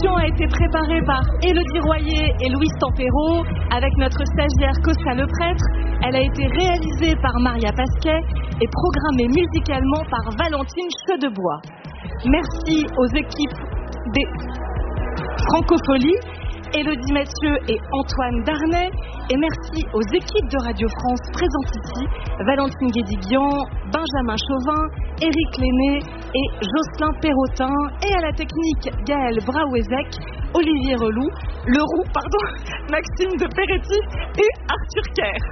émission a été préparée par Élodie Royer et Louis Tampero avec notre stagiaire Costa Le Prêtre. Elle a été réalisée par Maria Pasquet et programmée musicalement par Valentine Chedebois. Merci aux équipes des Francopholies, Élodie Mathieu et Antoine Darnay. Et merci aux équipes de Radio France présentes ici, Valentine Guédiguian, Benjamin Chauvin, Éric Lenné et Jocelyn Perrotin. Et à la technique, Gaël Braouezec, Olivier Leroux, Maxime de Peretti et Arthur Kerr.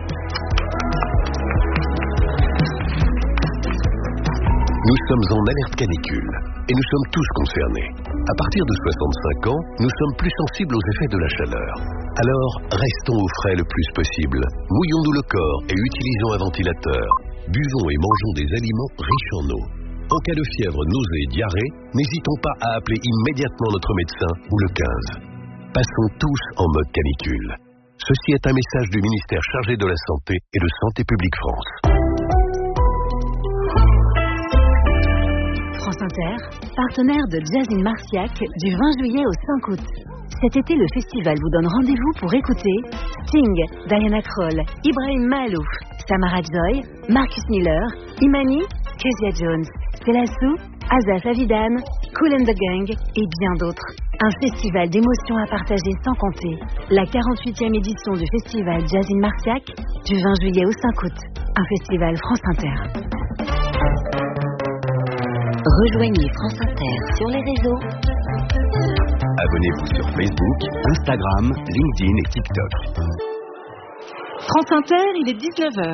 Nous sommes en alerte canicule et nous sommes tous concernés. À partir de 65 ans, nous sommes plus sensibles aux effets de la chaleur. Alors, restons au frais le plus possible. Mouillons-nous le corps et utilisons un ventilateur. Buvons et mangeons des aliments riches en eau. En cas de fièvre, nausée et diarrhée, n'hésitons pas à appeler immédiatement notre médecin ou le 15. Passons tous en mode canicule. Ceci est un message du ministère chargé de la Santé et de Santé publique France. France Inter, partenaire de Jazz in Marciac du 20 juillet au 5 août. Cet été, le festival vous donne rendez-vous pour écouter Sting, Diana Krall, Ibrahim Malouf, Samara Joy, Marcus Miller, Imani, Kezia Jones, Selassou, Azaz Avidan, Kool and the Gang et bien d'autres. Un festival d'émotions à partager sans compter. La 48e édition du festival Jazz in Marciac du 20 juillet au 5 août. Un festival France Inter. Rejoignez France Inter sur les réseaux. Abonnez-vous sur Facebook, Instagram, LinkedIn et TikTok. France Inter, il est 19h.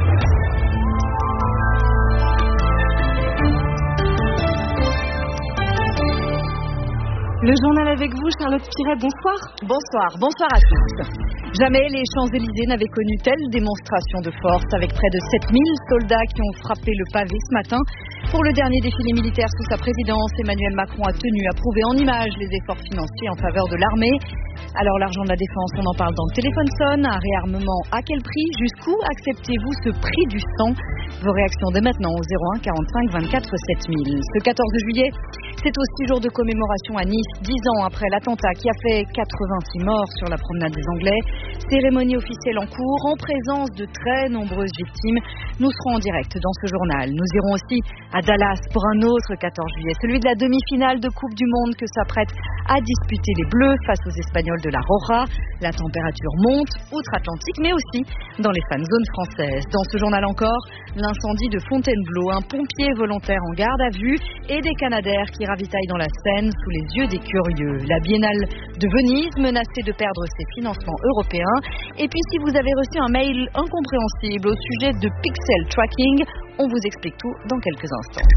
Le journal avec vous, Charlotte Piret, bonsoir. Bonsoir à tous. Jamais les Champs-Élysées n'avaient connu telle démonstration de force, avec près de 7000 soldats qui ont frappé le pavé ce matin. Pour le dernier défilé militaire sous sa présidence, Emmanuel Macron a tenu à prouver en images les efforts financiers en faveur de l'armée. Alors l'argent de la défense, on en parle dans le téléphone sonne. Un réarmement à quel prix? Jusqu'où acceptez-vous ce prix du sang? Vos réactions dès maintenant au 01 45 24 7000. Ce 14 juillet, c'est aussi jour de commémoration à Nice, 10 ans après l'attentat qui a fait 86 morts sur la promenade des Anglais. Cérémonie officielle en cours, en présence de très nombreuses victimes. Nous serons en direct dans ce journal. Nous irons aussi à Dallas pour un autre 14 juillet, celui de la demi-finale de Coupe du Monde que s'apprêtent à disputer les Bleus face aux Espagnols de la Roja. La température monte outre-Atlantique, mais aussi dans les fan zones françaises. Dans ce journal encore, l'incendie de Fontainebleau, un pompier volontaire en garde à vue et des Canadaires qui ravitaillent dans la Seine sous les yeux des curieux. La Biennale de Venise menacée de perdre ses financements européens. Et puis si vous avez reçu un mail incompréhensible au sujet de pixel tracking, on vous explique tout dans quelques instants.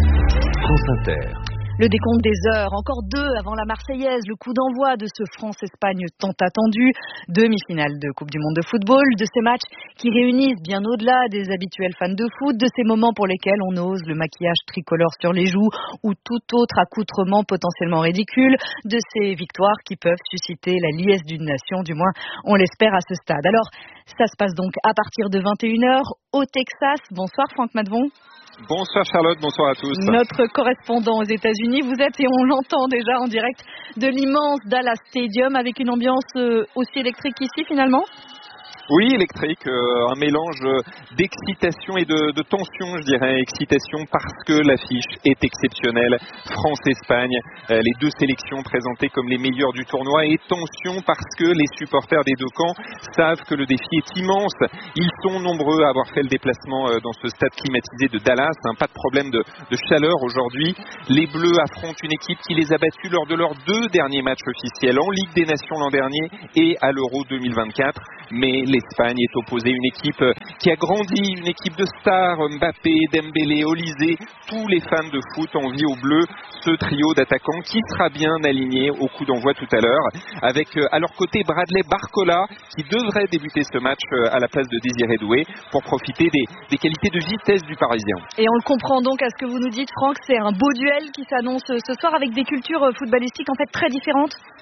France Inter. Le décompte des heures, encore 2 avant la Marseillaise, le coup d'envoi de ce France-Espagne tant attendu, demi-finale de Coupe du Monde de football, de ces matchs qui réunissent bien au-delà des habituels fans de foot, de ces moments pour lesquels on ose le maquillage tricolore sur les joues ou tout autre accoutrement potentiellement ridicule, de ces victoires qui peuvent susciter la liesse d'une nation, du moins on l'espère à ce stade. Alors, ça se passe donc à partir de 21h au Texas. Bonsoir Franck Madvon. Bonsoir Charlotte, bonsoir à tous. Notre correspondant aux États-Unis, vous êtes, et on l'entend déjà en direct, de l'immense Dallas Stadium avec une ambiance aussi électrique qu'ici finalement? Oui, électrique, un mélange d'excitation et de tension, je dirais. Excitation parce que l'affiche est exceptionnelle. France-Espagne, les deux sélections présentées comme les meilleures du tournoi. Et tension parce que les supporters des deux camps savent que le défi est immense. Ils sont nombreux à avoir fait le déplacement dans ce stade climatisé de Dallas. Pas de problème de chaleur aujourd'hui. Les Bleus affrontent une équipe qui les a battus lors de leurs 2 derniers matchs officiels en Ligue des Nations l'an dernier et à l'Euro 2024. Mais l'Espagne est opposée à une équipe qui a grandi, une équipe de stars, Mbappé, Dembélé, Olysée, tous les fans de foot envient au bleu ce trio d'attaquants qui sera bien aligné au coup d'envoi tout à l'heure, avec à leur côté Bradley Barcola qui devrait débuter ce match à la place de Désiré Doué pour profiter des qualités de vitesse du Parisien. Et on le comprend donc à ce que vous nous dites Franck, c'est un beau duel qui s'annonce ce soir avec des cultures footballistiques en fait très différentes.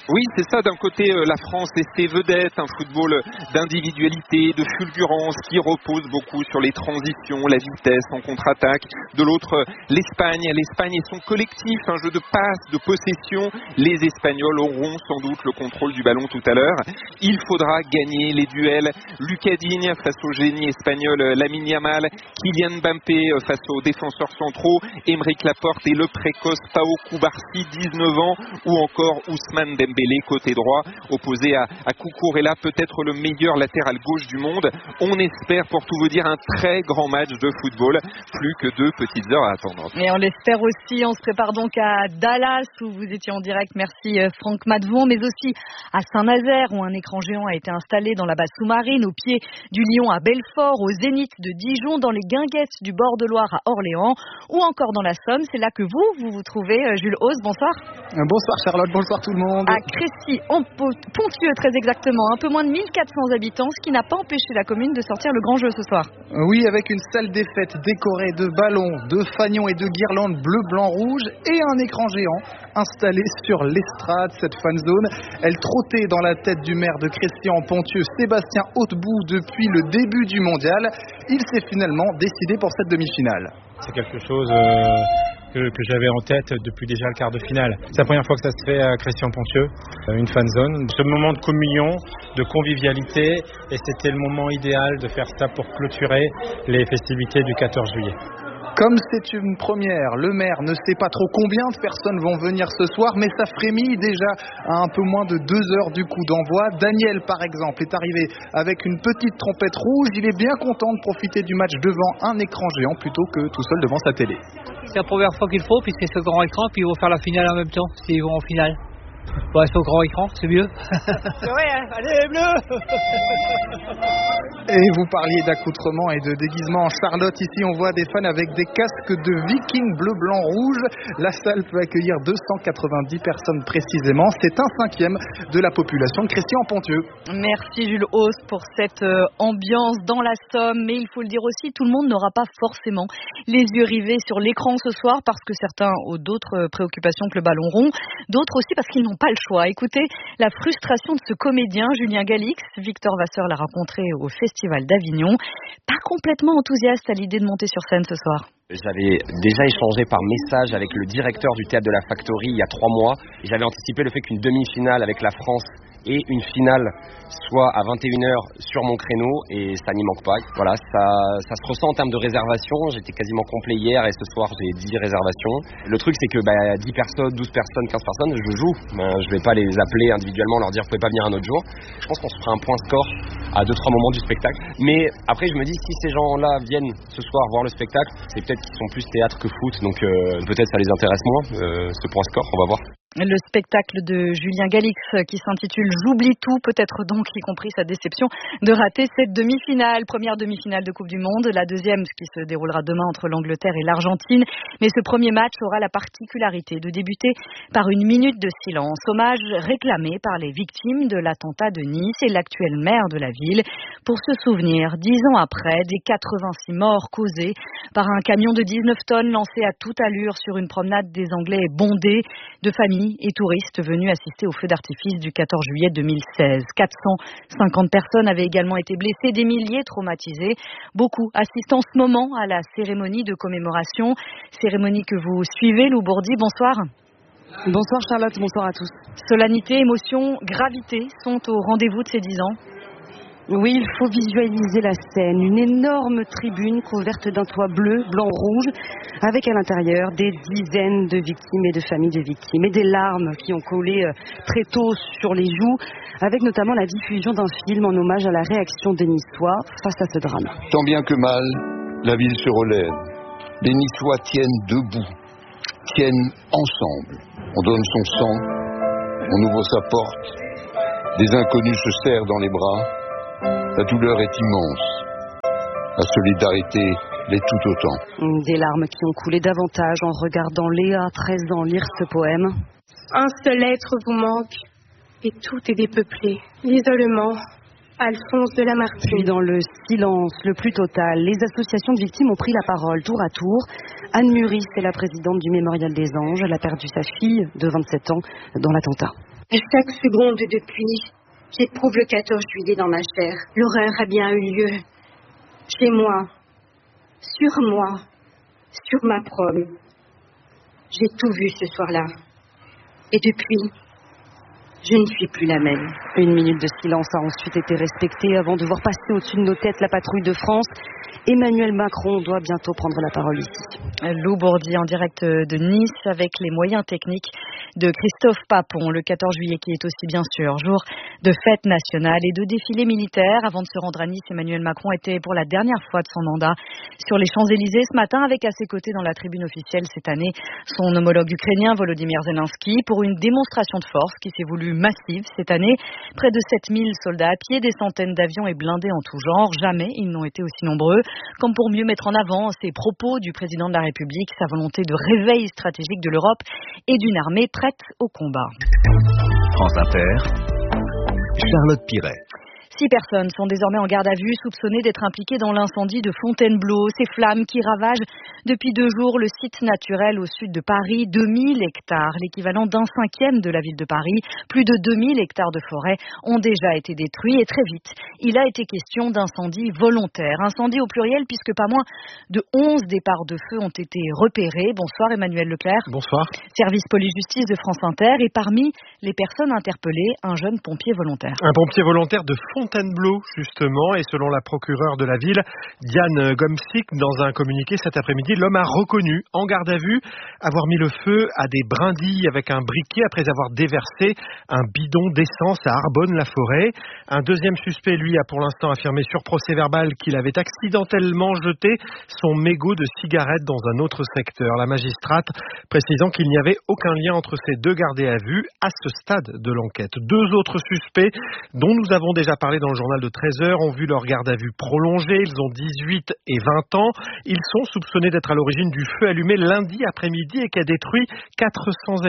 Oui, c'est ça. D'un côté, la France et ses vedettes, un football d'individualité, de fulgurance, qui repose beaucoup sur les transitions, la vitesse en contre-attaque. De l'autre, l'Espagne et son collectif, un jeu de passe, de possession. Les Espagnols auront sans doute le contrôle du ballon tout à l'heure. Il faudra gagner les duels. Lucas Digne face au génie espagnol Lamine Yamal, Kylian Mbappé face aux défenseurs centraux, Aymeric Laporte et le précoce Pau Cubarsí, 19 ans, ou encore Ousmane Dembélé, côté droit, opposé à Cucurella, peut-être le meilleur latéral gauche du monde. On espère, pour tout vous dire, un très grand match de football. Plus que 2 petites heures à attendre. Et on l'espère aussi. On se prépare donc à Dallas, où vous étiez en direct. Merci Franck Madvon, mais aussi à Saint-Nazaire, où un écran géant a été installé dans la base sous-marine, au pied du Lion à Belfort, au Zénith de Dijon, dans les Guinguettes du bord de Loire à Orléans, ou encore dans la Somme. C'est là que vous trouvez. Jules Hauss, bonsoir. Bonsoir Charlotte, bonsoir tout le monde. À Crécy-en-Ponthieu, très exactement, un peu moins de 1400 habitants, ce qui n'a pas empêché la commune de sortir le grand jeu ce soir. Oui, avec une salle des fêtes décorée de ballons, de fanions et de guirlandes bleu, blanc, rouge, et un écran géant installé sur l'estrade, cette fan zone. Elle trottait dans la tête du maire de Crécy-en-Ponthieu, Sébastien Hautebout, depuis le début du mondial. Il s'est finalement décidé pour cette demi-finale. C'est quelque chose que j'avais en tête depuis déjà le quart de finale. C'est la première fois que ça se fait à Crécy-en-Ponthieu, une fan zone. Ce moment de communion, de convivialité, et c'était le moment idéal de faire ça pour clôturer les festivités du 14 juillet. Comme c'est une première, le maire ne sait pas trop combien de personnes vont venir ce soir, mais ça frémit déjà à un peu moins de 2 heures du coup d'envoi. Daniel, par exemple, est arrivé avec une petite trompette rouge. Il est bien content de profiter du match devant un écran géant plutôt que tout seul devant sa télé. C'est la première fois qu'il faut, puisque c'est ce grand écran, puis ils vont faire la finale en même temps, s'ils vont en finale. Bon, c'est au grand écran, c'est mieux. C'est vrai, hein. Allez les bleus. Et vous parliez d'accoutrement et de déguisement. En Charlotte, ici, on voit des fans avec des casques de Viking bleu, blanc, rouge. La salle peut accueillir 290 personnes précisément. C'est 1/5 de la population de Crécy-en-Ponthieu. Merci Jules Hauss pour cette ambiance dans la Somme. Mais il faut le dire aussi, tout le monde n'aura pas forcément les yeux rivés sur l'écran ce soir, parce que certains ont d'autres préoccupations que le ballon rond. D'autres aussi parce qu'ils n'ont pas le choix. Écoutez la frustration de ce comédien, Julien Galix. Victor Vasseur l'a rencontré au Festival d'Avignon. Pas complètement enthousiaste à l'idée de monter sur scène ce soir. J'avais déjà échangé par message avec le directeur du théâtre de la Factory il y a 3 mois. Et j'avais anticipé le fait qu'une demi-finale avec la France et une finale soit à 21h sur mon créneau, et ça n'y manque pas. Voilà, ça se ressent en termes de réservation. J'étais quasiment complet hier et ce soir j'ai 10 réservations. Le truc c'est que 10 personnes, 12 personnes, 15 personnes, je joue. Je vais pas les appeler individuellement, leur dire vous pouvez pas venir un autre jour. Je pense qu'on se fera un point score à 2-3 moments du spectacle. Mais après je me dis, si ces gens-là viennent ce soir voir le spectacle, c'est peut-être qu'ils sont plus théâtre que foot, donc peut-être ça les intéresse moins, ce point score, on va voir. Le spectacle de Julien Galix qui s'intitule J'oublie tout, peut-être donc y compris sa déception de rater cette demi-finale, première demi-finale de Coupe du Monde, la deuxième qui se déroulera demain entre l'Angleterre et l'Argentine. Mais ce premier match aura la particularité de débuter par une minute de silence, hommage réclamé par les victimes de l'attentat de Nice et l'actuel maire de la ville, pour se souvenir, 10 ans après, des 86 morts causés par un camion de 19 tonnes lancé à toute allure sur une promenade des Anglais bondée de familles et touristes venus assister au feu d'artifice du 14 juillet 2016. 450 personnes avaient également été blessées, des milliers traumatisés. Beaucoup assistent en ce moment à la cérémonie de commémoration. Cérémonie que vous suivez, Lou Bourdi. Bonsoir. Bonsoir Charlotte, bonsoir à tous. Solennité, émotion, gravité sont au rendez-vous de ces 10 ans. Oui, il faut visualiser la scène. Une énorme tribune couverte d'un toit bleu, blanc, rouge, avec à l'intérieur des dizaines de victimes et de familles de victimes. Et des larmes qui ont collé très tôt sur les joues, avec notamment la diffusion d'un film en hommage à la réaction des Niçois face à ce drame. Tant bien que mal, la ville se relève. Les Niçois tiennent debout, tiennent ensemble. On donne son sang, on ouvre sa porte, des inconnus se serrent dans les bras. La douleur est immense. La solidarité l'est tout autant. Des larmes qui ont coulé davantage en regardant Léa, 13 ans, lire ce poème. Un seul être vous manque et tout est dépeuplé. L'isolement, Alphonse de Lamartine. Puis dans le silence le plus total, les associations de victimes ont pris la parole tour à tour. Anne Muris est la présidente du Mémorial des Anges. Elle a perdu sa fille de 27 ans dans l'attentat. À chaque seconde depuis, j'éprouve le 14 juillet dans ma chair. L'horreur a bien eu lieu. Chez moi, sur ma prom. J'ai tout vu ce soir-là. Et depuis, je ne suis plus la même. 1 minute de silence a ensuite été respectée avant de voir passer au-dessus de nos têtes la patrouille de France. Emmanuel Macron doit bientôt prendre la parole ici. Lou Bourdi en direct de Nice avec les moyens techniques de Christophe Papon. Le 14 juillet qui est aussi bien sûr jour de fête nationale et de défilé militaire. Avant de se rendre à Nice, Emmanuel Macron était pour la dernière fois de son mandat sur les Champs-Élysées ce matin avec à ses côtés dans la tribune officielle cette année son homologue ukrainien Volodymyr Zelensky pour une démonstration de force qui s'est voulue massive cette année. Près de 7000 soldats à pied, des centaines d'avions et blindés en tout genre. Jamais ils n'ont été aussi nombreux. Comme pour mieux mettre en avant ces propos du président de la République, sa volonté de réveil stratégique de l'Europe et d'une armée prête au combat. France Inter, Charlotte Piret. 6 personnes sont désormais en garde à vue, soupçonnées d'être impliquées dans l'incendie de Fontainebleau. Ces flammes qui ravagent depuis 2 jours le site naturel au sud de Paris. 2000 hectares, l'équivalent d'1/5 de la ville de Paris. Plus de 2000 hectares de forêt ont déjà été détruits et très vite, il a été question d'incendie volontaire. Incendie au pluriel puisque pas moins de 11 départs de feu ont été repérés. Bonsoir Emmanuel Leclerc. Bonsoir. Service police-justice de France Inter et parmi les personnes interpellées, un jeune pompier volontaire. Un pompier volontaire de Fontainebleau, justement, et selon la procureure de la ville, Diane Gomsik, dans un communiqué cet après-midi, l'homme a reconnu, en garde à vue, avoir mis le feu à des brindilles avec un briquet après avoir déversé un bidon d'essence à Arbonne-la-Forêt. Un deuxième suspect, lui, a pour l'instant affirmé sur procès verbal qu'il avait accidentellement jeté son mégot de cigarette dans un autre secteur. La magistrate précisant qu'il n'y avait aucun lien entre ces 2 gardés à vue à ce stade de l'enquête. 2 autres suspects, dont nous avons déjà parlé dans le journal de 13h, ont vu leur garde à vue prolongée. Ils ont 18 et 20 ans. Ils sont soupçonnés d'être à l'origine du feu allumé lundi après-midi et qui a détruit 450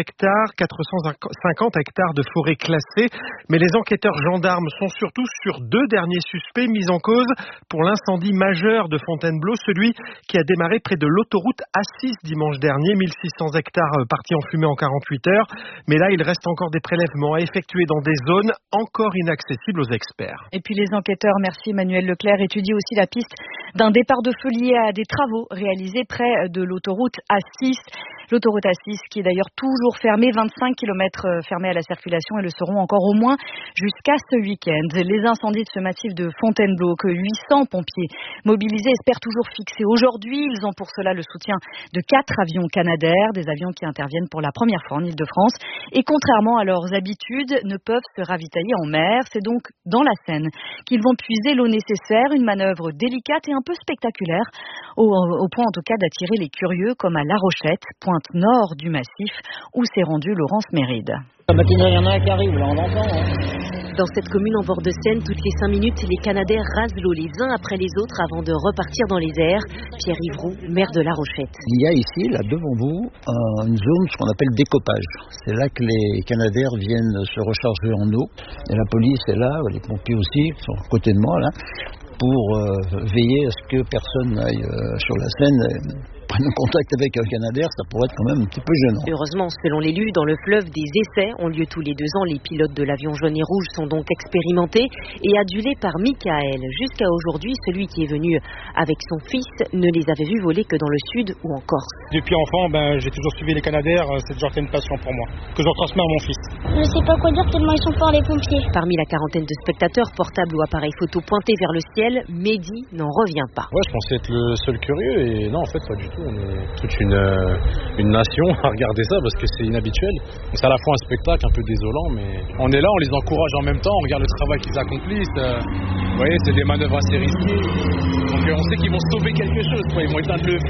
hectares de forêt classée. Mais les enquêteurs gendarmes sont surtout sur 2 derniers suspects mis en cause pour l'incendie majeur de Fontainebleau, celui qui a démarré près de l'autoroute A6 dimanche dernier. 1600 hectares partis en fumée en 48 heures. Mais là, il reste encore des prélèvements à effectuer dans des zones encore inaccessibles aux experts. Et puis les enquêteurs, merci Emmanuel Leclerc, étudient aussi la piste d'un départ de feu lié à des travaux réalisés près de l'autoroute A6. L'autoroute A6 qui est d'ailleurs toujours fermée, 25 km fermés à la circulation et le seront encore au moins jusqu'à ce week-end. Les incendies de ce massif de Fontainebleau que 800 pompiers mobilisés espèrent toujours fixer aujourd'hui. Ils ont pour cela le soutien de 4 avions Canadair, des avions qui interviennent pour la première fois en Île-de-France et contrairement à leurs habitudes ne peuvent se ravitailler en mer. C'est donc dans la Seine qu'ils vont puiser l'eau nécessaire, une manœuvre délicate et un peu spectaculaire au point en tout cas d'attirer les curieux comme à La Rochette, pointe nord du massif où s'est rendue Laurence Méride. Il y en a un qui arrive, là on entend. Dans cette commune en bord de Seine, toutes les 5 minutes, les Canadair rasent l'eau les uns après les autres avant de repartir dans les airs. Pierre Yvroux, maire de La Rochette. Il y a ici, là devant vous, une zone, ce qu'on appelle décoppage. C'est là que les Canadair viennent se recharger en eau. Et la police est là, les pompiers aussi, qui sont à côté de moi, là, pour veiller à ce que personne n'aille sur la Seine prenne contact avec un Canadair, ça pourrait être quand même un petit peu gênant. Heureusement, selon l'élu, dans le fleuve, des essais ont lieu tous les 2 ans. Les pilotes de l'avion jaune et rouge sont donc expérimentés et adulés par Michael. Jusqu'à aujourd'hui, celui qui est venu avec son fils ne les avait vus voler que dans le sud ou en Corse. Depuis enfant, j'ai toujours suivi les Canadair, c'est toujours été une passion pour moi, que je retransmets à mon fils. Je sais pas quoi dire tellement ils sont forts les pompiers. Parmi la quarantaine de spectateurs, portables ou appareils photo pointés vers le ciel, Mehdi n'en revient pas. Ouais, je pensais être le seul curieux et non, en fait, pas du tout. On est toute une nation à regarder ça parce que c'est inhabituel. C'est à la fois un spectacle un peu désolant, mais on est là, on les encourage en même temps, on regarde le travail qu'ils accomplissent. Vous voyez, c'est des manœuvres assez risquées. Donc on sait qu'ils vont sauver quelque chose, quoi. Ils vont éteindre le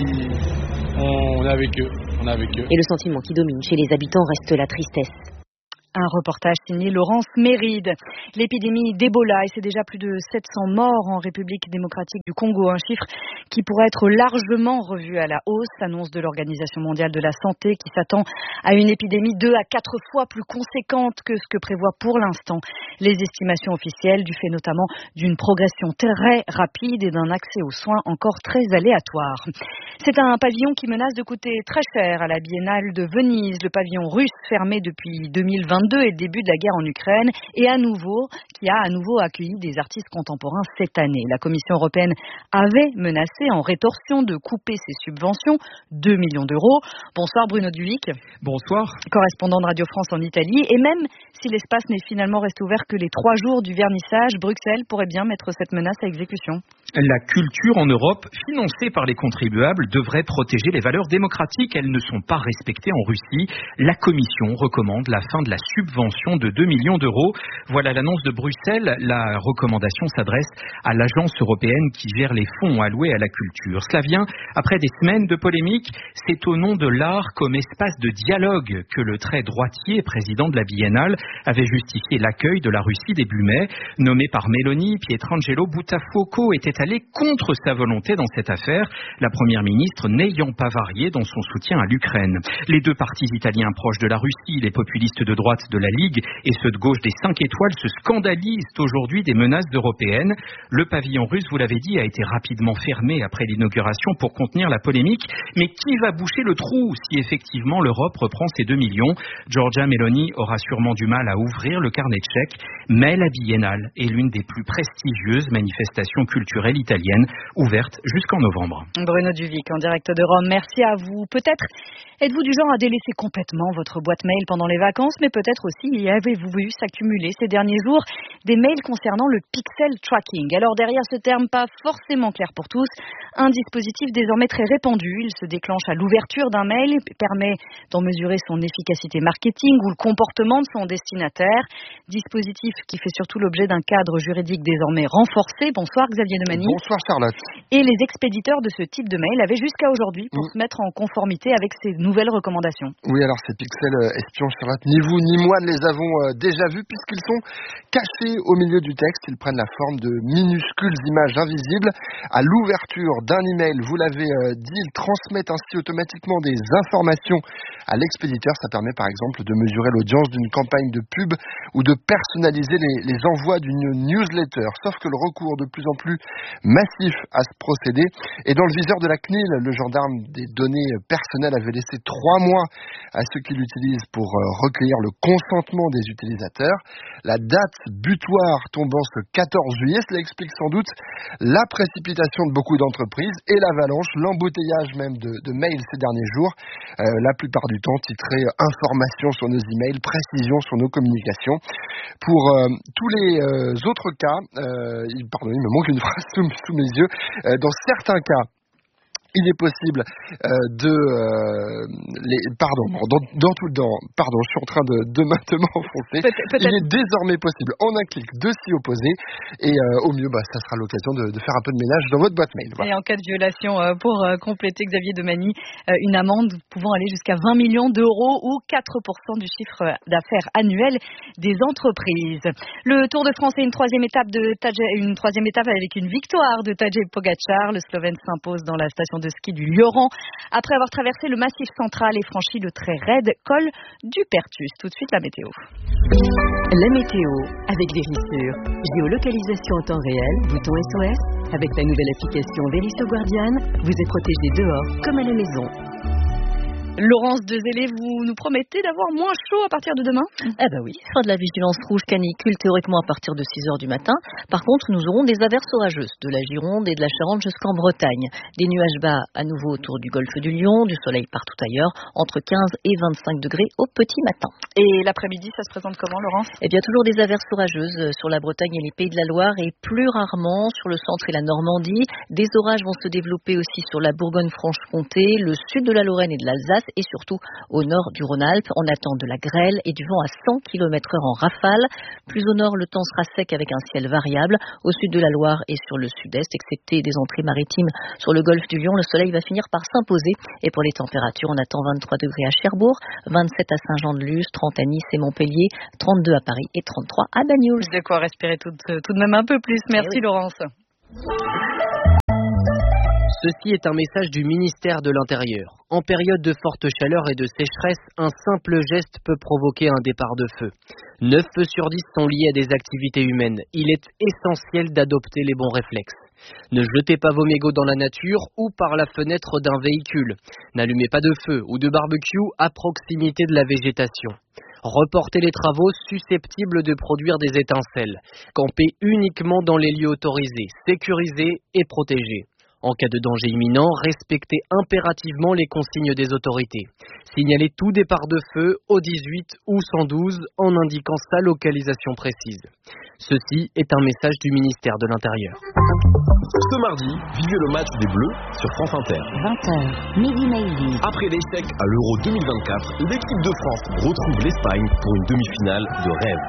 feu, on est avec eux. Et le sentiment qui domine chez les habitants reste la tristesse. Un reportage signé Laurence Méride. L'épidémie d'Ebola, et c'est déjà plus de 700 morts en République démocratique du Congo, un chiffre qui pourrait être largement revu à la hausse, annonce de l'Organisation mondiale de la santé qui s'attend à une épidémie 2 à 4 fois plus conséquente que ce que prévoit pour l'instant les estimations officielles, du fait notamment d'une progression très rapide et d'un accès aux soins encore très aléatoire. C'est un pavillon qui menace de coûter très cher à la Biennale de Venise, le pavillon russe fermé depuis 2020. 2022 et le début de la guerre en Ukraine, et qui a à nouveau accueilli des artistes contemporains cette année. La Commission européenne avait menacé en rétorsion de couper ses subventions, 2 millions d'euros. Bonsoir Bruno Duvic. Bonsoir. Correspondant de Radio France en Italie. Et même si l'espace n'est finalement resté ouvert que les 3 jours du vernissage, Bruxelles pourrait bien mettre cette menace à exécution. La culture en Europe, financée par les contribuables, devrait protéger les valeurs démocratiques. Elles ne sont pas respectées en Russie. La Commission recommande la fin de la subvention de 2 millions d'euros. Voilà l'annonce de Bruxelles. La recommandation s'adresse à l'agence européenne qui gère les fonds alloués à la culture. Cela vient après des semaines de polémiques. C'est au nom de l'art comme espace de dialogue que le très droitier président de la Biennale avait justifié l'accueil de la Russie début mai. Nommé par Meloni, Pietrangelo Buttafuoco était allé contre sa volonté dans cette affaire, la première ministre n'ayant pas varié dans son soutien à l'Ukraine. Les deux partis italiens proches de la Russie, les populistes de droite de la Ligue et ceux de gauche des 5 étoiles se scandalisent aujourd'hui des menaces européennes. Le pavillon russe, vous l'avez dit, a été rapidement fermé après l'inauguration pour contenir la polémique. Mais qui va boucher le trou si effectivement l'Europe reprend ses 2 millions? Giorgia Meloni aura sûrement du mal à ouvrir le carnet de chèques, mais la Biennale est l'une des plus prestigieuses manifestations culturelles italiennes, ouverte jusqu'en novembre. Bruno Duvic, en direct de Rome, merci à vous. Peut-être êtes-vous du genre à délaisser complètement votre boîte mail pendant les vacances, mais peut-être aussi y avez-vous vu s'accumuler ces derniers jours des mails concernant le pixel tracking. Alors derrière ce terme pas forcément clair pour tous, un dispositif désormais très répandu. Il se déclenche à l'ouverture d'un mail et permet d'en mesurer son efficacité marketing ou le comportement de son destinataire. Dispositif qui fait surtout l'objet d'un cadre juridique désormais renforcé. Bonsoir Xavier Demany. Bonsoir Charlotte. Et les expéditeurs de ce type de mail avaient jusqu'à aujourd'hui pour se mettre en conformité avec ces nouvelles recommandations. Oui, alors ces pixels espions, Charlotte, ni vous ni moi ne les avons déjà vus puisqu'ils sont cachés au milieu du texte. Ils prennent la forme de minuscules images invisibles. À l'ouverture d'un email, vous l'avez dit, ils transmettent ainsi automatiquement des informations à l'expéditeur. Ça permet par exemple de mesurer l'audience d'une campagne de pub ou de personnaliser les envois d'une newsletter. Sauf que le recours de plus en plus massif à ce procédé est dans le viseur de la CNIL. Le gendarme des données personnelles avait laissé 3 mois à ceux qui l'utilisent pour recueillir le consentement des utilisateurs. La date butoir tombant ce 14 juillet, cela explique sans doute la précipitation de beaucoup d'entreprises et l'avalanche, l'embouteillage même de mails ces derniers jours. La plupart du temps titrés informations sur nos emails, précision sur nos communications. Pour tous les autres cas, il me manque une phrase sous mes yeux, dans certains cas, il est possible je suis en train de m'enfoncer. Il est désormais possible en un clic de s'y opposer et au mieux, ça sera l'occasion de faire un peu de ménage dans votre boîte mail. Voilà. Et en cas de violation, pour compléter Xavier Demany, une amende pouvant aller jusqu'à 20 millions d'euros ou 4% du chiffre d'affaires annuel des entreprises. Le Tour de France est une troisième étape avec une victoire de Tadej Pogačar. Le Slovène s'impose dans la station de ski du Lioran après avoir traversé le massif central et franchi le très raide col du Perthus. Tout de suite la météo. La météo avec Vérissure. Géolocalisation en temps réel, bouton SOS. Avec la nouvelle application Vérissure Guardian, vous êtes protégé dehors comme à la maison. Laurence Dezélé, vous nous promettez d'avoir moins chaud à partir de demain? Eh ben oui, fin de la vigilance rouge canicule théoriquement à partir de 6h du matin. Par contre, nous aurons des averses orageuses de la Gironde et de la Charente jusqu'en Bretagne. Des nuages bas à nouveau autour du golfe du Lion, du soleil partout ailleurs, entre 15 et 25 degrés au petit matin. Et l'après-midi, ça se présente comment, Laurence? Eh bien, toujours des averses orageuses sur la Bretagne et les Pays de la Loire et plus rarement sur le centre et la Normandie. Des orages vont se développer aussi sur la Bourgogne-Franche-Comté, le sud de la Lorraine et de l'Alsace et surtout au nord du Rhône-Alpes. On attend de la grêle et du vent à 100 km/h en rafale. Plus au nord, le temps sera sec avec un ciel variable. Au sud de la Loire et sur le sud-est, excepté des entrées maritimes sur le golfe du Lion, le soleil va finir par s'imposer. Et pour les températures, on attend 23 degrés à Cherbourg, 27 à Saint-Jean-de-Luz, 30 à Nice et Montpellier, 32 à Paris et 33 à Bagnols. De quoi respirer tout de même un peu plus. Merci Laurence. Ceci est un message du ministère de l'Intérieur. En période de forte chaleur et de sécheresse, un simple geste peut provoquer un départ de feu. 9 feux sur 10 sont liés à des activités humaines. Il est essentiel d'adopter les bons réflexes. Ne jetez pas vos mégots dans la nature ou par la fenêtre d'un véhicule. N'allumez pas de feu ou de barbecue à proximité de la végétation. Reporter les travaux susceptibles de produire des étincelles. Camper uniquement dans les lieux autorisés, sécurisés et protégés. En cas de danger imminent, respectez impérativement les consignes des autorités. Signalez tout départ de feu au 18 ou 112 en indiquant sa localisation précise. Ceci est un message du ministère de l'Intérieur. Ce mardi, vivez le match des Bleus sur France Inter. 20h, Midi Maizy. Après l'échec à l'Euro 2024, l'équipe de France retrouve l'Espagne pour une demi-finale de rêve.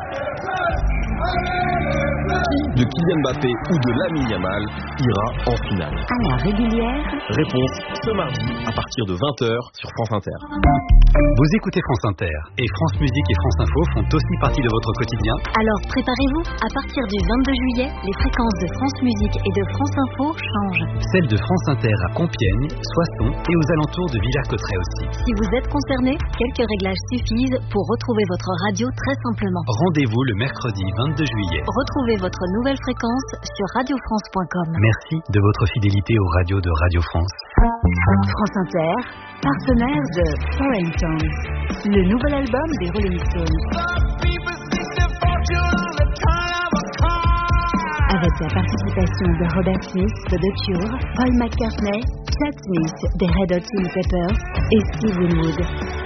Qui de Kylian Mbappé ou de Lamine Yamal ira en finale? À la régulière. Réponse ce mardi à partir de 20h sur France Inter. Vous écoutez France Inter et France Musique et France Info font aussi partie de votre quotidien. Alors préparez-vous, à partir du 22 juillet, les fréquences de France Musique et de France Info changent. Celles de France Inter à Compiègne, Soissons et aux alentours de Villers-Cotterêts aussi. Si vous êtes concerné, quelques réglages suffisent pour retrouver votre radio très simplement. Rendez-vous le mercredi 22 juillet. Retrouvez votre nouvelle fréquence sur radiofrance.com. Merci de votre fidélité aux radios de Radio France. France Inter, partenaire de Foreign Tones, le nouvel album des Rolling Stones. Avec la participation de Robert Smith de The Cure, Paul McCartney, Chad Smith des Red Hot Chili Peppers et Steve Winwood.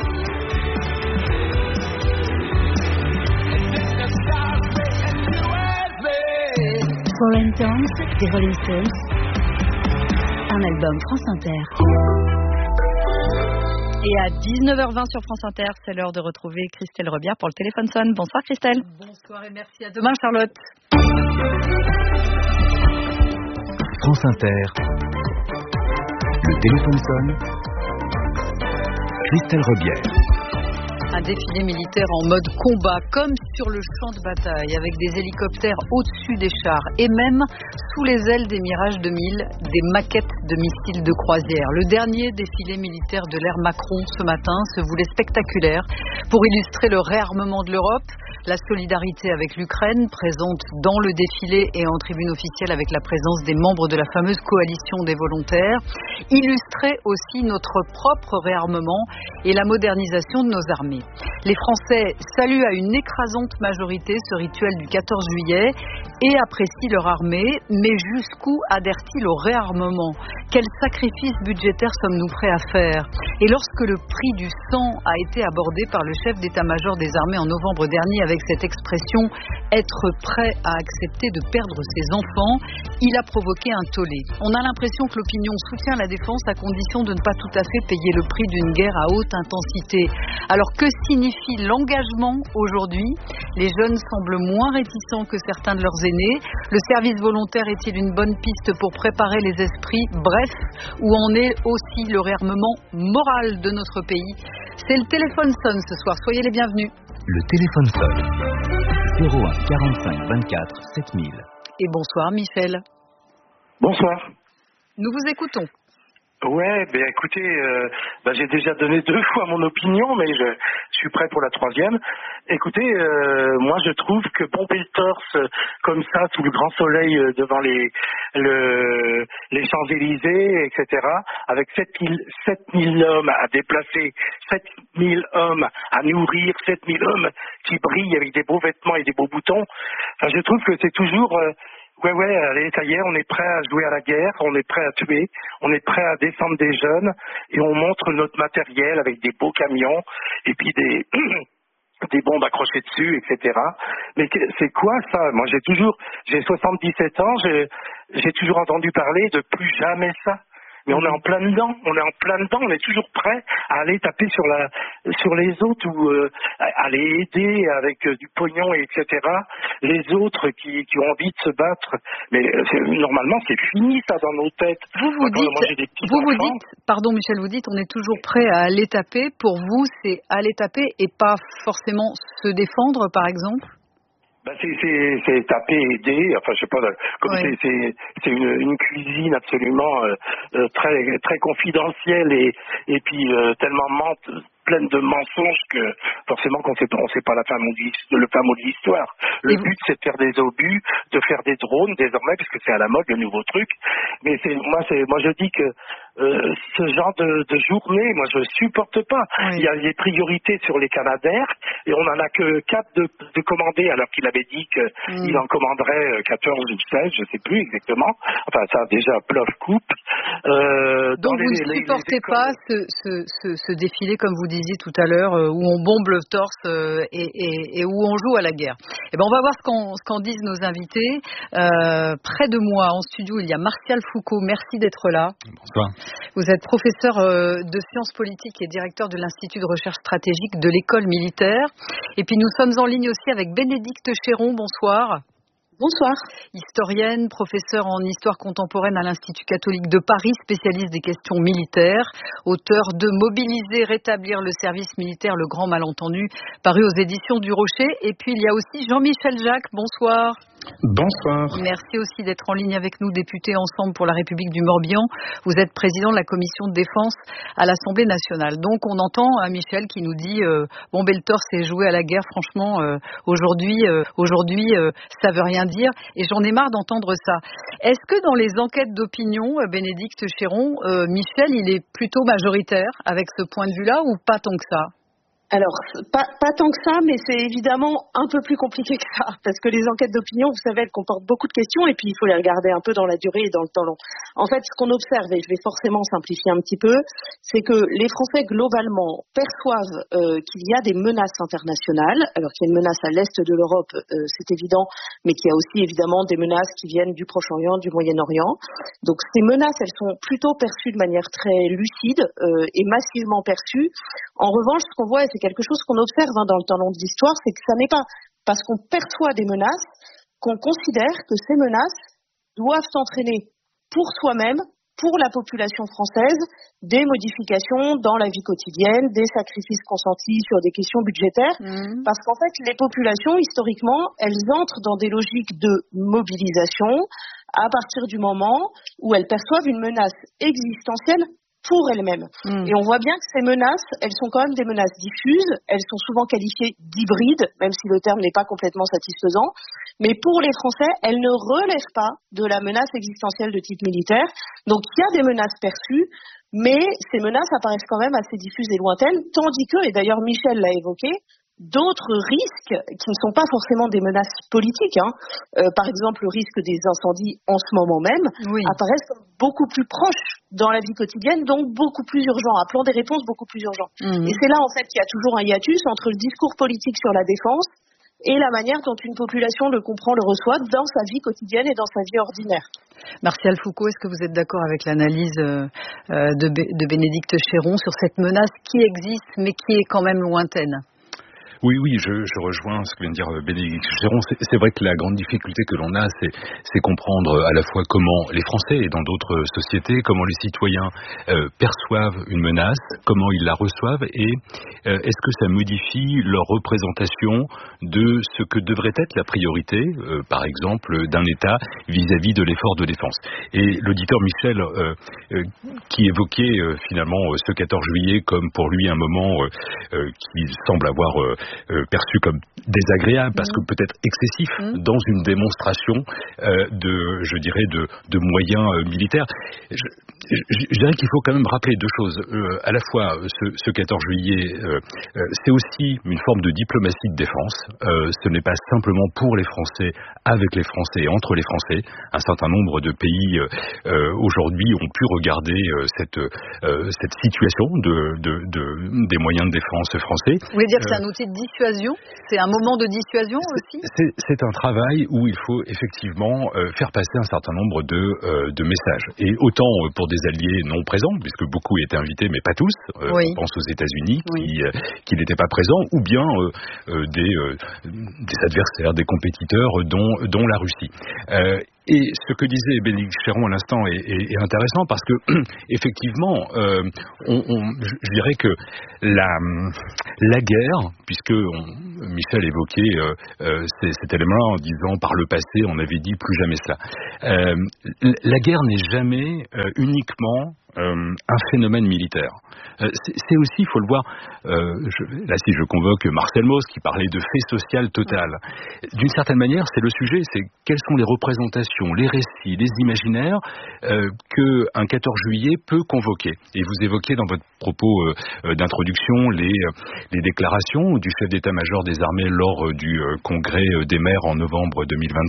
Foreign Tones des Rolling Stones, un album France Inter. Et à 19h20 sur France Inter, c'est l'heure de retrouver Christelle Rebière pour le téléphone sonne. Bonsoir Christelle. Bonsoir et merci. À demain Charlotte. France Inter, le téléphone sonne. Christelle Rebière. Un défilé militaire en mode combat, comme sur le champ de bataille, avec des hélicoptères au-dessus des chars et même sous les ailes des Mirage 2000, des maquettes de missiles de croisière. Le dernier défilé militaire de l'ère Macron ce matin se voulait spectaculaire pour illustrer le réarmement de l'Europe, la solidarité avec l'Ukraine, présente dans le défilé et en tribune officielle avec la présence des membres de la fameuse coalition des volontaires, illustrer aussi notre propre réarmement et la modernisation de nos armées. Les Français saluent à une écrasante majorité ce rituel du 14 juillet et apprécient leur armée, mais jusqu'où adhère-t-il au réarmement? Quels sacrifices budgétaires sommes-nous prêts à faire? Et lorsque le prix du sang a été abordé par le chef d'état-major des armées en novembre dernier avec cette expression « être prêt à accepter de perdre ses enfants », il a provoqué un tollé. On a l'impression que l'opinion soutient la défense à condition de ne pas tout à fait payer le prix d'une guerre à haute intensité. Alors que signifie l'engagement aujourd'hui? Les jeunes semblent moins réticents que certains de leurs aînés. Le service volontaire est-il une bonne piste pour préparer les esprits? Bref, où en est aussi le réarmement moral de notre pays? C'est le téléphone sonne ce soir, soyez les bienvenus. Le téléphone sonne. 01 45 24 7000. Et bonsoir Michel. Bonsoir. Nous vous écoutons. Ouais, ben écoutez, j'ai déjà donné 2 fois mon opinion, mais je suis prêt pour la 3e. Écoutez, moi je trouve que pomper le torse comme ça sous le grand soleil devant les Champs-Élysées, etc., avec 7000 hommes à déplacer, 7000 hommes à nourrir, 7000 hommes qui brillent avec des beaux vêtements et des beaux boutons, enfin, je trouve que c'est toujours... Ouais, allez, ça y est, on est prêt à jouer à la guerre, on est prêt à tuer, on est prêt à descendre des jeunes et on montre notre matériel avec des beaux camions et puis des bombes accrochées dessus, etc. Mais c'est quoi ça? Moi, j'ai 77 ans, j'ai toujours entendu parler de plus jamais ça. Mais on est en plein dedans, on est toujours prêt à aller taper sur les autres ou à les aider avec du pognon, etc. Les autres qui ont envie de se battre. Mais normalement, c'est fini ça dans nos têtes. Vous dites, pardon Michel, vous dites on est toujours prêt à aller taper. Pour vous, c'est aller taper et pas forcément se défendre, par exemple? C'est taper, aider, enfin je sais pas, comme oui. C'est une cuisine absolument très très confidentielle et puis tellement pleine de mensonges que forcément on sait pas le fin mot de l'histoire. Le but c'est de faire des obus, de faire des drones désormais, puisque c'est à la mode le nouveau truc. Mais moi je dis que ce genre de journée. Moi, je supporte pas. Il y a des priorités sur les Canadair et on en a que 4 de commandés, alors qu'il avait dit qu'il en commanderait 14 ou 16, je sais plus exactement. Enfin, ça déjà bluff coupe. Donc vous ne supportez pas ce défilé, comme vous disiez tout à l'heure, où on bombe le torse et où on joue à la guerre. Eh ben, on va voir ce qu'en disent nos invités. Près de moi, en studio, il y a Martial Foucault. Merci d'être là. Bonsoir. Vous êtes professeur de sciences politiques et directeur de l'Institut de recherche stratégique de l'École militaire. Et puis nous sommes en ligne aussi avec Bénédicte Chéron. Bonsoir. Bonsoir. Historienne, professeure en histoire contemporaine à l'Institut catholique de Paris, spécialiste des questions militaires, auteur de Mobiliser, rétablir le service militaire, le grand malentendu, paru aux éditions du Rocher. Et puis il y a aussi Jean-Michel Jacques. Bonsoir. Bonsoir. Merci aussi d'être en ligne avec nous, député Ensemble pour la République du Morbihan. Vous êtes président de la commission de défense à l'Assemblée nationale. Donc on entend Michel qui nous dit bomber le torse et jouer à la guerre. Franchement, aujourd'hui, ça veut rien dire. Et j'en ai marre d'entendre ça. Est-ce que dans les enquêtes d'opinion, Bénédicte Chéron, Michel, il est plutôt majoritaire avec ce point de vue-là ou pas tant que ça ? Alors, pas tant que ça, mais c'est évidemment un peu plus compliqué que ça, parce que les enquêtes d'opinion, vous savez, elles comportent beaucoup de questions, et puis il faut les regarder un peu dans la durée et dans le temps long. En fait, ce qu'on observe, et je vais forcément simplifier un petit peu, c'est que les Français, globalement, perçoivent qu'il y a des menaces internationales, alors qu'il y a une menace à l'est de l'Europe, c'est évident, mais qu'il y a aussi évidemment des menaces qui viennent du Proche-Orient, du Moyen-Orient. Donc ces menaces, elles sont plutôt perçues de manière très lucide et massivement perçues. En revanche, ce qu'on voit, et c'est quelque chose qu'on observe dans le temps long de l'histoire, c'est que ça n'est pas parce qu'on perçoit des menaces qu'on considère que ces menaces doivent entraîner pour soi-même, pour la population française, des modifications dans la vie quotidienne, des sacrifices consentis sur des questions budgétaires, parce qu'en fait, les populations, historiquement, elles entrent dans des logiques de mobilisation à partir du moment où elles perçoivent une menace existentielle pour elles-mêmes. Et on voit bien que ces menaces, elles sont quand même des menaces diffuses, elles sont souvent qualifiées d'hybrides, même si le terme n'est pas complètement satisfaisant, mais pour les Français, elles ne relèvent pas de la menace existentielle de type militaire. Donc il y a des menaces perçues, mais ces menaces apparaissent quand même assez diffuses et lointaines, tandis que, et d'ailleurs Michel l'a évoqué, d'autres risques qui ne sont pas forcément des menaces politiques, par exemple le risque des incendies en ce moment même, apparaissent comme beaucoup plus proches dans la vie quotidienne, donc beaucoup plus urgents, appelant des réponses beaucoup plus urgentes. Et c'est là en fait qu'il y a toujours un hiatus entre le discours politique sur la défense et la manière dont une population le comprend, le reçoit dans sa vie quotidienne et dans sa vie ordinaire. Martial Foucault, est-ce que vous êtes d'accord avec l'analyse de Bénédicte Chéron sur cette menace qui existe mais qui est quand même lointaine ? Oui, je rejoins ce que vient de dire Bénédicte Chéron. C'est vrai que la grande difficulté que l'on a, c'est comprendre à la fois comment les Français et dans d'autres sociétés, comment les citoyens perçoivent une menace, comment ils la reçoivent et est-ce que ça modifie leur représentation de ce que devrait être la priorité, par exemple, d'un État vis-à-vis de l'effort de défense. Et l'auditeur Michel, qui évoquait finalement ce 14 juillet comme pour lui un moment qui semble avoir perçu comme désagréable parce que peut-être excessif dans une démonstration de moyens militaires. Je dirais qu'il faut quand même rappeler deux choses. À la fois, ce 14 juillet, c'est aussi une forme de diplomatie de défense. Ce n'est pas simplement pour les Français, avec les Français et entre les Français. Un certain nombre de pays aujourd'hui ont pu regarder cette situation des moyens de défense français. Vous voulez dire que c'est un outil de dissuasion ? C'est un moment de dissuasion aussi ? C'est un travail où il faut effectivement faire passer un certain nombre de messages. Et autant pour des alliés non présents, puisque beaucoup étaient invités, mais pas tous. On pense aux États-Unis qui n'étaient pas présents, ou bien des adversaires, des compétiteurs, dont la Russie. Et ce que disait Bénédicte Chéron à l'instant est intéressant parce que effectivement, je dirais que la guerre, puisque Michel évoquait cet élément en disant par le passé on avait dit plus jamais cela. La guerre n'est jamais uniquement un phénomène militaire. C'est aussi, il faut le voir, là si je convoque Marcel Mauss qui parlait de fait social total, d'une certaine manière c'est le sujet, c'est quelles sont les représentations, les récits, les imaginaires qu'un 14 juillet peut convoquer. Et vous évoquez dans votre propos d'introduction les déclarations du chef d'état-major des armées lors du congrès des maires en novembre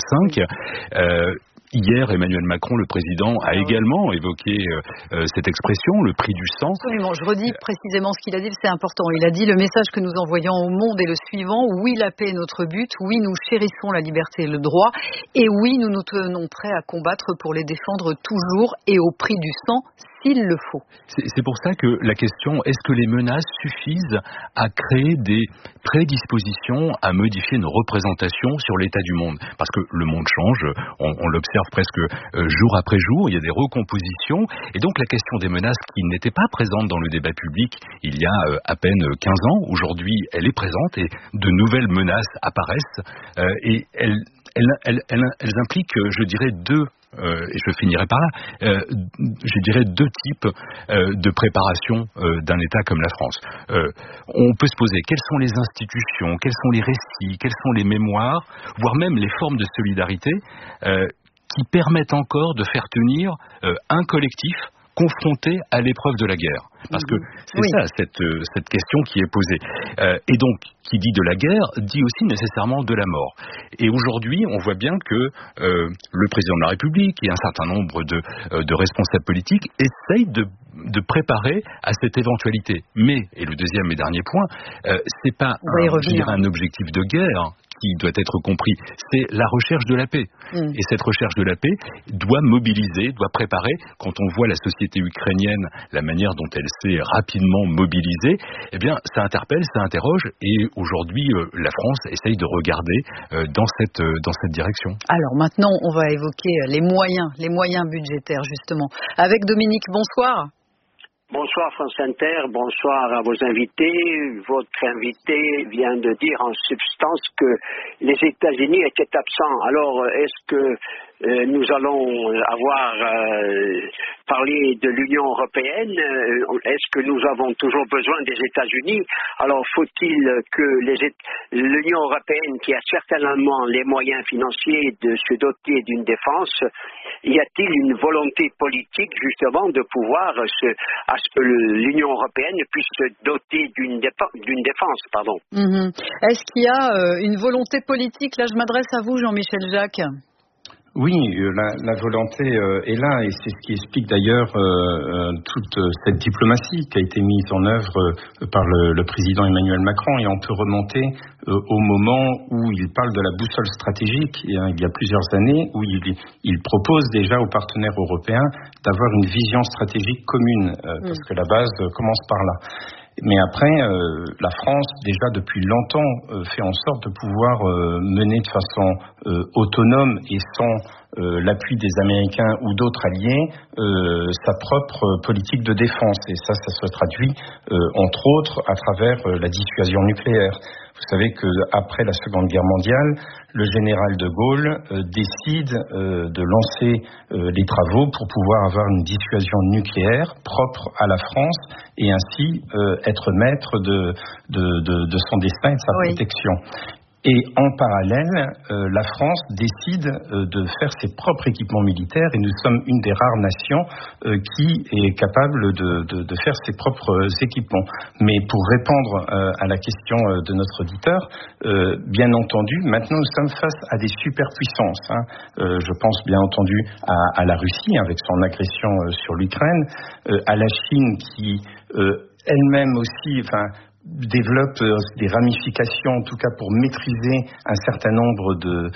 2025. Hier, Emmanuel Macron, le président, a également évoqué cette expression, le prix du sang. Absolument, je redis précisément ce qu'il a dit, c'est important. Il a dit le message que nous envoyons au monde est le suivant. Oui, la paix est notre but. Oui, nous chérissons la liberté et le droit. Et oui, nous nous tenons prêts à combattre pour les défendre toujours et au prix du sang, s'il le faut. C'est pour ça que la question, est-ce que les menaces suffisent à créer des prédispositions à modifier nos représentations sur l'état du monde? Parce que le monde change, on l'observe presque jour après jour, il y a des recompositions, et donc la question des menaces qui n'était pas présente dans le débat public il y a à peine 15 ans, aujourd'hui elle est présente et de nouvelles menaces apparaissent, et elles impliquent, je dirais, et je finirai par là, je dirais deux types de préparation d'un État comme la France. On peut se poser quelles sont les institutions, quels sont les récits, quelles sont les mémoires, voire même les formes de solidarité qui permettent encore de faire tenir un collectif confronté à l'épreuve de la guerre. Parce que c'est ça, cette question qui est posée. Et donc, qui dit de la guerre, dit aussi nécessairement de la mort. Et aujourd'hui, on voit bien que le président de la République et un certain nombre de responsables politiques essayent de préparer à cette éventualité. Mais, et le deuxième et dernier point, c'est pas un objectif de guerre qui doit être compris, c'est la recherche de la paix. Et cette recherche de la paix doit mobiliser, doit préparer. Quand on voit la société ukrainienne, la manière dont elle s'est rapidement mobilisée, eh bien, ça interpelle, ça interroge, et aujourd'hui, la France essaye de regarder dans cette direction. Alors maintenant, on va évoquer les moyens budgétaires, justement. Avec Dominique, bonsoir. Bonsoir France Inter, bonsoir à vos invités. Votre invité vient de dire en substance que les États-Unis étaient absents. Alors, est-ce que nous allons avoir parlé de l'Union européenne? Est-ce que nous avons toujours besoin des États-Unis? Alors, faut-il que l'Union européenne, qui a certainement les moyens financiers de se doter d'une défense, y a-t-il une volonté politique justement de pouvoir à ce que l'Union européenne puisse se doter d'une défense, pardon. Est-ce qu'il y a une volonté politique? Là, je m'adresse à vous, Jean-Michel Jacques. Oui, la volonté est là, et c'est ce qui explique d'ailleurs toute cette diplomatie qui a été mise en œuvre par le président Emmanuel Macron, et on peut remonter au moment où il parle de la boussole stratégique, il y a plusieurs années, où il propose déjà aux partenaires européens d'avoir une vision stratégique commune, parce que la base commence par là. Mais après, la France, déjà depuis longtemps, fait en sorte de pouvoir mener de façon autonome et sans l'appui des Américains ou d'autres alliés, sa propre politique de défense. Et ça se traduit, entre autres, à travers la dissuasion nucléaire. Vous savez qu'après la Seconde Guerre mondiale, le général de Gaulle décide de lancer les travaux pour pouvoir avoir une dissuasion nucléaire propre à la France et ainsi être maître de son destin et de sa protection. Et en parallèle, la France décide de faire ses propres équipements militaires, et nous sommes une des rares nations qui est capable de faire ses propres équipements. Mais pour répondre à la question de notre auditeur, bien entendu, maintenant nous sommes face à des superpuissances. Je pense bien entendu à la Russie avec son agression sur l'Ukraine, à la Chine qui elle-même aussi, développe des ramifications, en tout cas pour maîtriser un certain nombre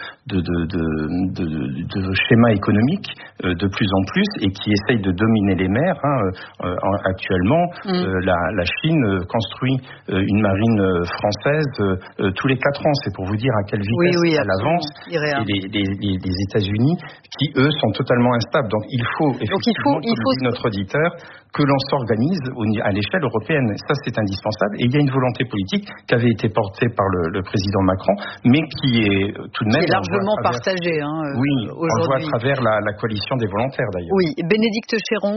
de schémas économiques de plus en plus, et qui essaye de dominer les mers. Actuellement, la Chine construit une marine française tous les 4 ans. C'est pour vous dire à quelle vitesse elle avance. Et les États-Unis, qui eux sont totalement instables. Donc il faut effectivement, comme le dit notre auditeur, que l'on s'organise à l'échelle européenne. Ça, c'est indispensable. Et il y a une volonté politique qui avait été portée par le président Macron, mais qui est tout de même... Qui est largement partagée oui, on le voit à travers la coalition des volontaires, d'ailleurs. Oui, Bénédicte Chéron.